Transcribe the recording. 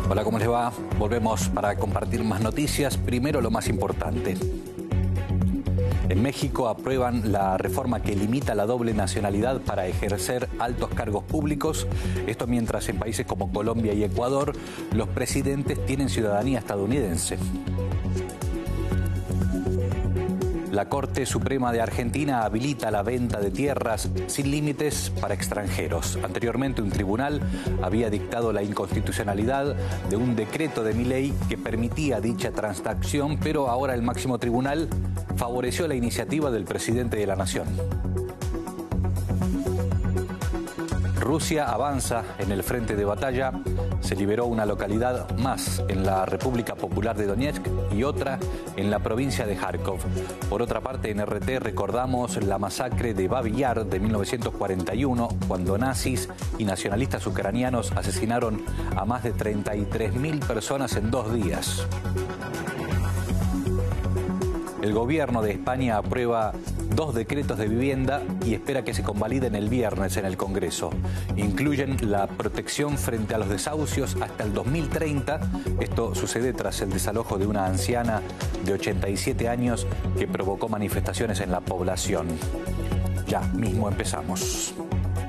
Hola, ¿cómo les va? Volvemos para compartir más noticias. Primero, lo más importante. En México aprueban la reforma que limita la doble nacionalidad para ejercer altos cargos públicos. Esto mientras en países como Colombia y Ecuador los presidentes tienen ciudadanía estadounidense. La Corte Suprema de Argentina habilita la venta de tierras sin límites para extranjeros. Anteriormente, un tribunal había dictado la inconstitucionalidad de un decreto de Milei que permitía dicha transacción, pero ahora el máximo tribunal favoreció la iniciativa del presidente de la Nación. Rusia avanza en el frente de batalla. Se liberó una localidad más en la República Popular de Donetsk y otra en la provincia de Kharkov. Por otra parte, en RT recordamos la masacre de Babi Yar de 1941, cuando nazis y nacionalistas ucranianos asesinaron a más de 33.000 personas en 2 días. El gobierno de España aprueba 2 decretos de vivienda y espera que se convaliden el viernes en el Congreso. Incluyen la protección frente a los desahucios hasta el 2030. Esto sucede tras el desalojo de una anciana de 87 años que provocó manifestaciones en la población. Ya mismo empezamos.